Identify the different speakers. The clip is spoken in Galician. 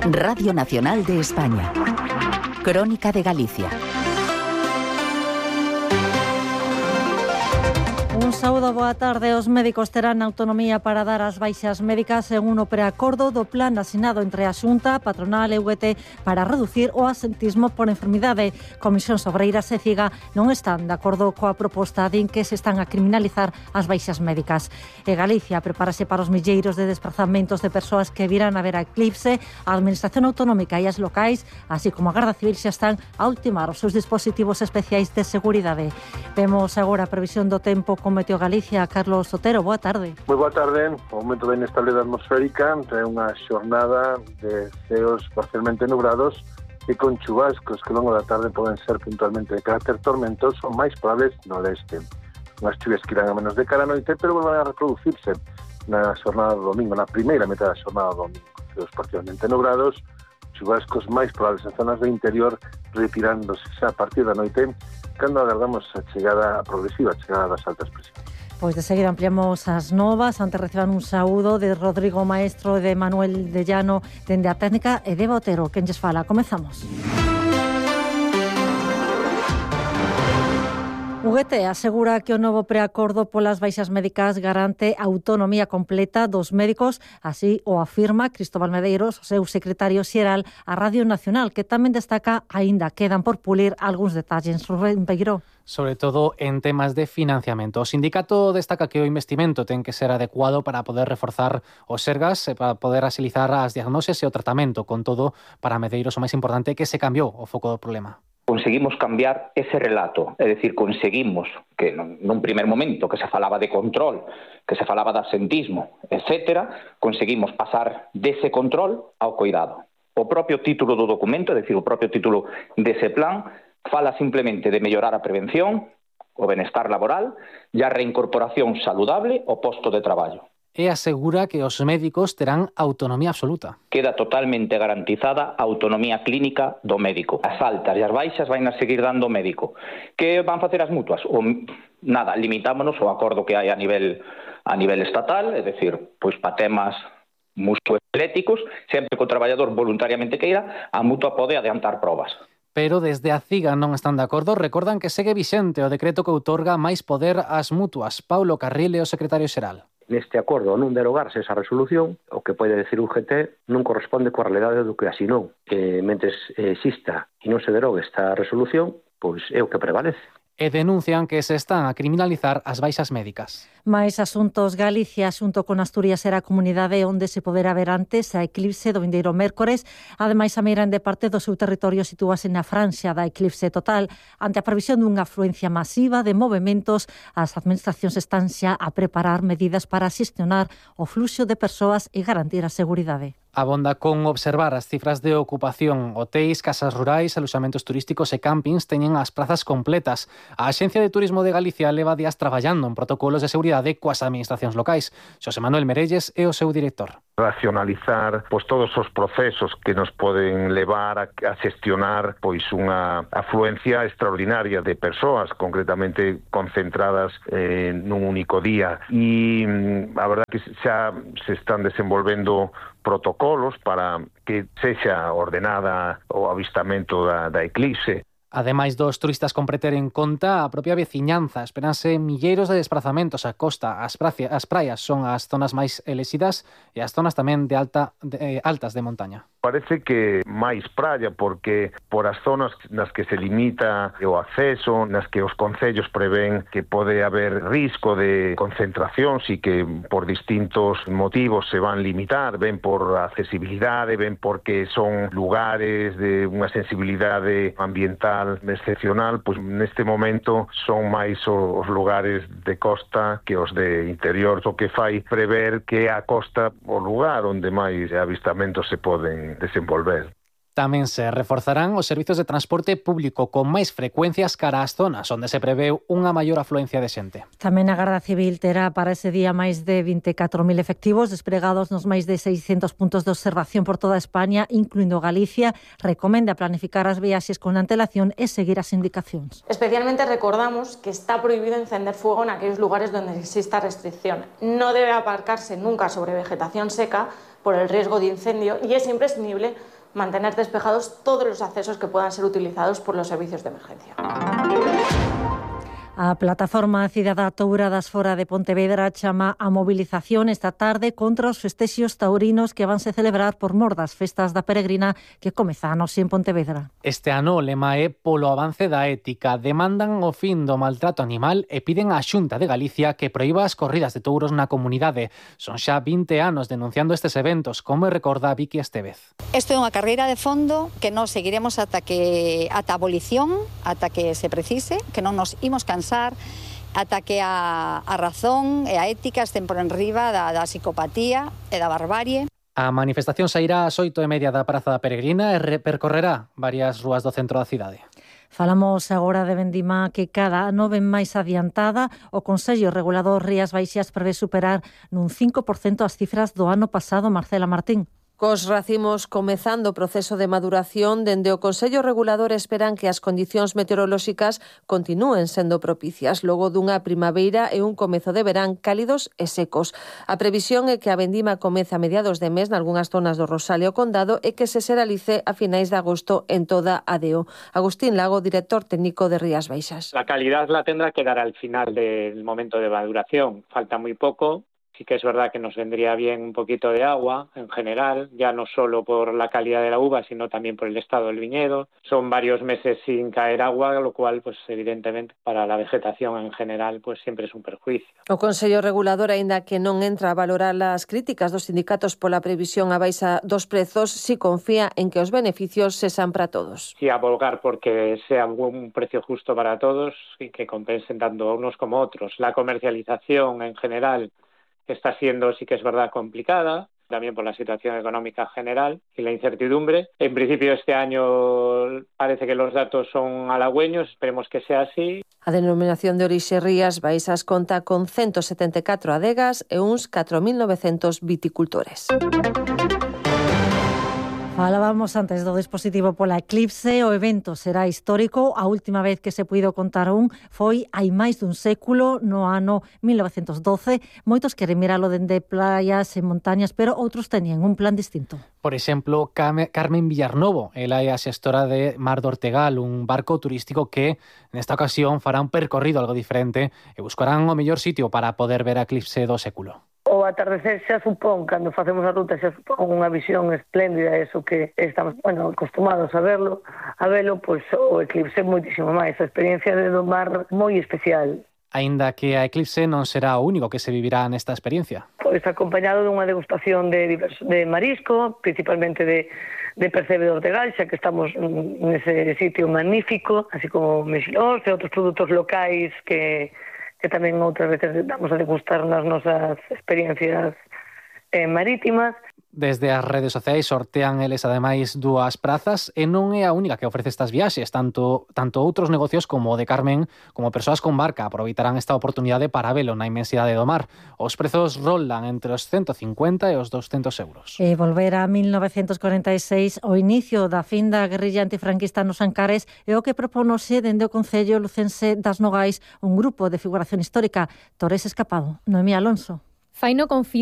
Speaker 1: Radio Nacional de España. Crónica de Galicia.
Speaker 2: Un saúdo, boa tarde. Os médicos terán autonomía para dar as baixas médicas según o preacordo do plan asinado entre a Xunta, patronal e UGT para reducir o asentismo por enfermidade. Comisións Obreiras e CIGA non están de acordo coa proposta din que se están a criminalizar as baixas médicas. E Galicia prepárase para os milleiros de desplazamentos de persoas que virán a ver a eclipse. A Administración Autonómica e as locais, así como a Garda Civil, xa están a ultimar os seus dispositivos especiais de seguridade. Vemos agora a previsión do tempo con Meteo Galicia. Carlos Otero, boa tarde.
Speaker 3: Moi boa tarde. O aumento da inestabilidade atmosférica trae unha xornada de ceos parcialmente nubrados e con chubascos que ao longo da tarde poden ser puntualmente de carácter tormentoso ou máis probables no leste. Unhas chuvias que irán a menos de cara a noite, pero volvan a reproducirse na xornada do domingo, na primeira metade da xornada do domingo. Ceos parcialmente nubrados, chubascos máis probables en zonas do interior, retirándose xa a partir da noite, cando agardamos a progresiva chegada das altas presións.
Speaker 2: Pois de seguida ampliamos as novas. Antes reciban un saúdo de Rodrigo Maestro e de Manuel de Llano dende a técnica e de Botero, quen lles fala. Comezamos. UGT asegura que o novo preacordo polas baixas médicas garante a autonomía completa dos médicos, así o afirma Cristóbal Medeiros, o seu secretario xeral a Radio Nacional, que tamén destaca aínda quedan por pulir algúns detalles. Rubén Peiró.
Speaker 4: Sobre todo en temas de financiamento. O sindicato destaca que o investimento ten que ser adecuado para poder reforzar os sergas e para poder axilizar as diagnoses e o tratamento. Con todo, para Medeiros o máis importante é que se cambiou o foco do problema.
Speaker 5: Conseguimos cambiar ese relato, é dicir, conseguimos que nun primer momento que se falaba de control, que se falaba de absentismo, etc., conseguimos pasar dese control ao cuidado. O propio título do documento, é dicir, o propio título dese plan, fala simplemente de mellorar a prevención, o benestar laboral e a reincorporación saludable ao posto de traballo.
Speaker 4: E asegura que os médicos terán autonomía absoluta.
Speaker 5: Queda totalmente garantizada a autonomía clínica do médico. As altas e as baixas van a seguir dando o médico. Que van facer as mutuas? Nada, limitámonos ao acordo que hai a nivel estatal, é dicir, pois para temas musculoesqueléticos, sempre que o traballador voluntariamente queira, a mutua pode adiantar probas.
Speaker 4: Pero desde a CIGA non están de acordo, recordan que segue vixente o decreto que outorga máis poder ás mutuas. Paulo Carril é o secretario xeral.
Speaker 6: Neste acordo, ao non derogarse esa resolución, o que pode decir o UGT non corresponde coa realidade do que asinou. Mentres exista e non se derogue esta resolución, pois é o que prevalece.
Speaker 4: E denuncian que se están a criminalizar as baixas médicas.
Speaker 2: Mais asuntos. Galicia, xunto con Asturias, era a comunidade onde se podera ver antes a eclipse do vindeiro mércores. Ademais, a meira de parte do seu territorio sitúase na franxa da eclipse total. Ante a previsión dunha afluencia masiva de movementos, as administracións están xa a preparar medidas para xestionar o fluxo de persoas e garantir a seguridade.
Speaker 4: Abonda con observar as cifras de ocupación. Hotéis, casas rurais, aloxamentos turísticos e campings teñen as prazas completas. A Axencia de Turismo de Galicia leva días traballando en protocolos de seguridade coas administracións locais. Xosé Manuel Merelles é o seu director.
Speaker 7: Racionalizar todos os procesos que nos poden levar a xestionar unha afluencia extraordinaria de persoas, concretamente concentradas nun único día. E a verdad que xa se están desenvolvendo protocolos para que sexa ordenada o avistamento da eclipse.
Speaker 4: Ademais dos turistas con preter en conta a propia veciñanza, esperanse milleiros de desplazamentos á costa. As praias son as zonas máis elexidas e as zonas tamén altas de montaña.
Speaker 7: Parece que máis praia, porque por as zonas nas que se limita o acceso, nas que os concellos prevén que pode haber risco de concentracións e que por distintos motivos se van limitar, ben por accesibilidade, ben porque son lugares de unha sensibilidade ambiental excepcional, pois neste momento son máis os lugares de costa que os de interior, o que fai prever que a costa o lugar onde máis avistamentos se poden desenvolver.
Speaker 4: Tamén se reforzarán os servizos de transporte público con máis frecuencias cara ás zonas onde se preveu unha maior afluencia de xente.
Speaker 2: Tamén a Garda Civil terá para ese día máis de 24.000 efectivos despregados nos máis de 600 puntos de observación por toda España, incluindo Galicia. Recomenda planificar as viaxes con antelación e seguir as indicacións.
Speaker 8: Especialmente recordamos que está prohibido encender fuego en aquellos lugares donde exista restricción. No debe aparcarse nunca sobre vegetación seca, por el riesgo de incendio y es imprescindible mantener despejados todos los accesos que puedan ser utilizados por los servicios de emergencia.
Speaker 2: A plataforma Cidadá Touradas fora de Pontevedra chama a mobilización esta tarde contra os festexos taurinos que vanse celebrar por mor das festas da peregrina que comezanos en Pontevedra.
Speaker 4: Este ano o lema é polo avance da ética. Demandan o fin do maltrato animal e piden á Xunta de Galicia que proíba as corridas de touros na comunidade. Son xa 20 anos denunciando estes eventos, como recorda Vicky Estevez.
Speaker 9: Isto é unha carreira de fondo que nós seguiremos ata a abolición, ata que se precise, que non nos imos cansar ata que a razón e a ética estén por enriba da psicopatía e da barbarie.
Speaker 4: A manifestación sairá ás 8:30 da Praza da Peregrina e percorrerá varias rúas do centro da cidade.
Speaker 2: Falamos agora de vendima que cada ano ven máis adiantada. O Consello Regulador Rías Baixas prevé superar nun 5% as cifras do ano pasado. Marcela Martín.
Speaker 10: Cos racimos comezando o proceso de maduración, dende o Consello Regulador esperan que as condicións meteorolóxicas continúen sendo propicias logo dunha primavera e un comezo de verán cálidos e secos. A previsión é que a vendima comece a mediados de mes nalgunhas zonas do Rosal e o Condado e que se seralice a finais de agosto en toda a DEO. Agustín Lago, director técnico de Rías Baixas.
Speaker 11: La calidad la tendrá que dar al final del momento de maduración. Falta muy poco. Sí que es verdad que nos vendría bien un poquito de agua en general, ya no solo por la calidad de la uva, sino también por el estado del viñedo. Son varios meses sin caer agua, lo cual, pues evidentemente, para la vegetación en general, pues siempre es un perjuicio.
Speaker 10: O Consello Regulador, aínda que non entra a valorar as críticas dos sindicatos pola previsión a baixa dos prezos, si confía en que os beneficios sexan para todos.
Speaker 11: Sí, abogar porque sea un precio justo para todos y que compensen tanto a unos como a otros. La comercialización en general está siendo, sí que es verdad, complicada, también por la situación económica general y la incertidumbre. En principio este año parece que los datos son halagüeños, esperemos que sea así.
Speaker 10: A denominación de orixe Rías Baixas conta con 174 adegas e uns 4.900 viticultores.
Speaker 2: Falábamos antes do dispositivo pola eclipse. O evento será histórico. A última vez que se puido contar foi hai máis dun século, no ano 1912. Moitos queren miralo dende playas e montañas, pero outros tenían un plan distinto.
Speaker 4: Por exemplo, Carmen Villarnovo, ela é a xestora de Mar do Ortegal, un barco turístico que nesta ocasión fará un percorrido algo diferente e buscarán o mellor sitio para poder ver a eclipse do século.
Speaker 12: O atardecer xa supón, cando facemos a ruta, xa supón unha visión espléndida, eso que estamos, acostumados a velo, pois o eclipse moitísimo máis, a experiencia de do mar moi especial.
Speaker 4: Aínda que a eclipse non será o único que se vivirá nesta experiencia.
Speaker 12: Pois acompañado dunha degustación de marisco, principalmente de Percebe do Ortegal, xa que estamos nese sitio magnífico, así como mexilós e outros produtos locais que tamén outras veces damos a degustar nas nosas experiencias marítimas.
Speaker 4: Desde as redes sociais sortean eles ademais 2 prazas e non é a única que ofrece estas viaxes. Tanto outros negocios como o de Carmen, como persoas con barca, aproveitarán esta oportunidade para velo na inmensidade do mar. Os prezos roldan entre os 150 e os 200 euros.
Speaker 2: E volver a 1946, o inicio da fin da guerrilla antifranquista nos Ancares, é o que proponoxe dende o Concello Lucense das Nogais un grupo de figuración histórica. Torres Escapado, Noemí Alonso.
Speaker 13: Faino con